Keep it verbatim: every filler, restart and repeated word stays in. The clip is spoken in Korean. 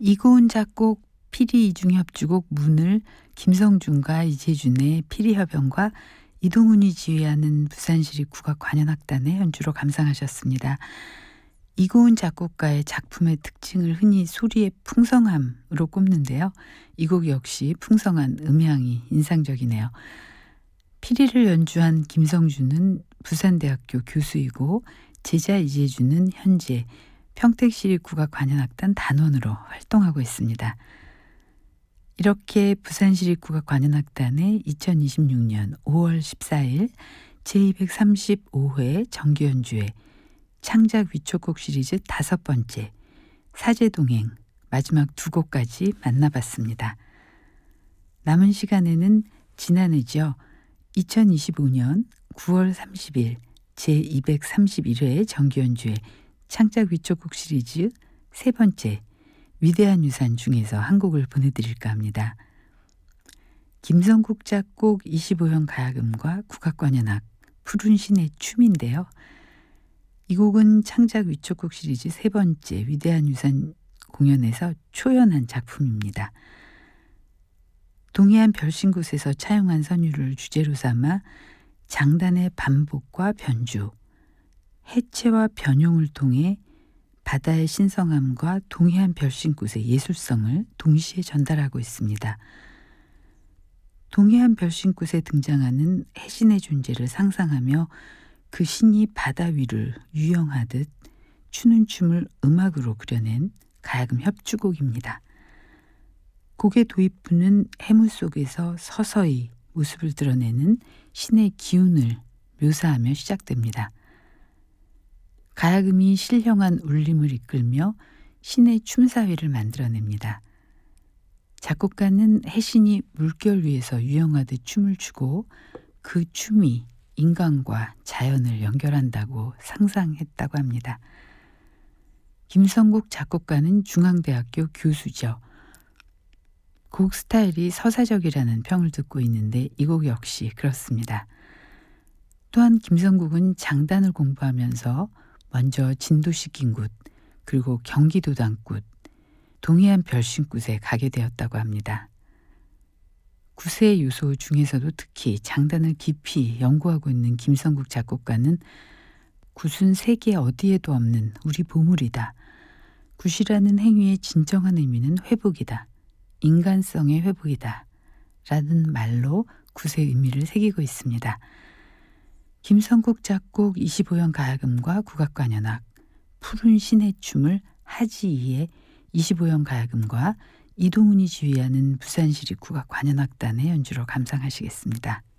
이고은 작곡 피리 이중 협주곡 문을 김성준과 이재준의 피리협연과 이동훈이 지휘하는 부산시립국악관현악단의 연주로 감상하셨습니다. 이고은 작곡가의 작품의 특징을 흔히 소리의 풍성함으로 꼽는데요. 이 곡 역시 풍성한 음향이 인상적이네요. 피리를 연주한 김성준은 부산대학교 교수이고 제자 이재준은 현재 평택시립국악관현악단 단원으로 활동하고 있습니다. 이렇게 부산시립국악관현악단의 이천이십육 년 오월 십사일 제이백삼십오 회 정기연주회 창작 위촉곡 시리즈 다섯 번째 사제동행 마지막 두 곡까지 만나봤습니다. 남은 시간에는 지난해죠. 이천이십오 년 구월 삼십일 제이백삼십일 회 정기연주회 창작 위촉곡 시리즈 세 번째 위대한 유산 중에서 한 곡을 보내드릴까 합니다. 김성국 작곡 이십오 형 가야금과 국악관현악 푸른 신의 춤인데요. 이 곡은 창작 위촉곡 시리즈 세 번째 위대한 유산 공연에서 초연한 작품입니다. 동해안 별신굿에서 차용한 선율을 주제로 삼아 장단의 반복과 변주, 해체와 변용을 통해 바다의 신성함과 동해안 별신굿의 예술성을 동시에 전달하고 있습니다. 동해안 별신굿에 등장하는 해신의 존재를 상상하며 그 신이 바다 위를 유영하듯 추는 춤을 음악으로 그려낸 가야금 협주곡입니다. 곡의 도입부는 해무 속에서 서서히 모습을 드러내는 신의 기운을 묘사하며 시작됩니다. 가야금이 신령한 울림을 이끌며 신의 춤사위를 만들어냅니다. 작곡가는 해신이 물결 위에서 유영하듯 춤을 추고 그 춤이 인간과 자연을 연결한다고 상상했다고 합니다. 김성국 작곡가는 중앙대학교 교수죠. 곡 스타일이 서사적이라는 평을 듣고 있는데 이 곡 역시 그렇습니다. 또한 김성국은 장단을 공부하면서 먼저 진도시킨 굿, 그리고 경기도당굿, 동해안 별신굿에 가게 되었다고 합니다. 굿의 요소 중에서도 특히 장단을 깊이 연구하고 있는 김성국 작곡가는 굿은 세계 어디에도 없는 우리 보물이다. 굿이라는 행위의 진정한 의미는 회복이다. 인간성의 회복이다. 라는 말로 굿의 의미를 새기고 있습니다. 김성국 작곡 이십오 형 가야금과 국악관현악 푸른 신의 춤을 하지이의 이십오 형 가야금과 이동훈이 지휘하는 부산시립국악관현악단의 연주로 감상하시겠습니다.